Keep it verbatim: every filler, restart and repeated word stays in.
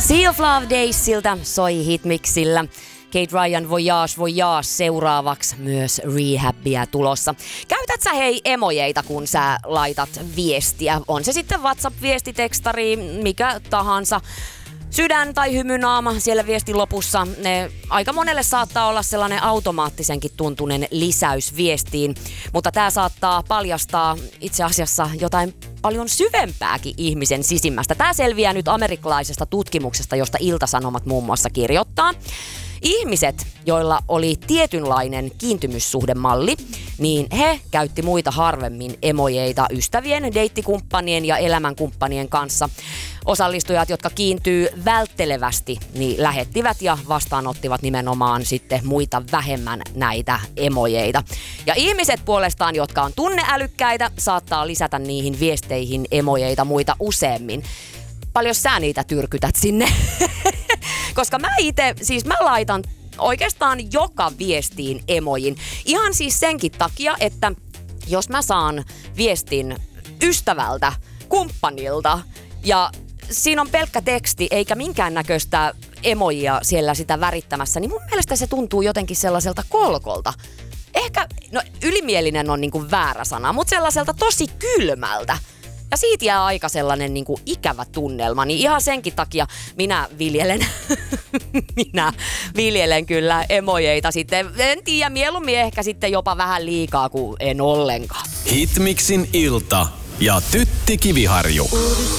Sea of Love Daysiltä soi Hitmixillä. Kate Ryan Voyage Voyage seuraavaksi myös Rehabia tulossa. Käytät sä hei emojeita, kun sä laitat viestiä? On se sitten WhatsApp-viestitekstari, mikä tahansa. Sydän tai hymynaama siellä viestin lopussa. Ne aika monelle saattaa olla sellainen automaattisenkin tuntunen lisäys viestiin, mutta tää saattaa paljastaa itse asiassa jotain paljon syvempääkin ihmisen sisimmästä. Tää selviää nyt amerikkalaisesta tutkimuksesta, josta Ilta-Sanomat muun muassa kirjoittaa. Ihmiset, joilla oli tietynlainen kiintymyssuhdemalli, niin he käytti muita harvemmin emojeita ystävien, deittikumppanien ja elämänkumppanien kanssa. Osallistujat, jotka kiintyy välttelevästi, niin lähettivät ja vastaanottivat nimenomaan sitten muita vähemmän näitä emojeita. Ja ihmiset puolestaan, jotka on tunneälykkäitä, saattaa lisätä niihin viesteihin emojeita muita useammin. Paljon sä niitä tyrkytät sinne? Koska mä itse, siis mä laitan oikeastaan joka viestiin emojin. Ihan siis senkin takia, että jos mä saan viestin ystävältä, kumppanilta ja siinä on pelkkä teksti eikä minkäännäköistä emojia siellä sitä värittämässä, niin mun mielestä se tuntuu jotenkin sellaiselta kolkolta. Ehkä, no ylimielinen on niinku väärä sana, mutta sellaiselta tosi kylmältä. Ja siitä jää aika sellainen niin kuin ikävä tunnelma, niin ihan senkin takia minä viljelen, minä viljelen kyllä emojeita sitten. En tiedä, mieluummin ehkä sitten jopa vähän liikaa kuin en ollenkaan. Hitmixin ilta ja Tytti Kiviharju.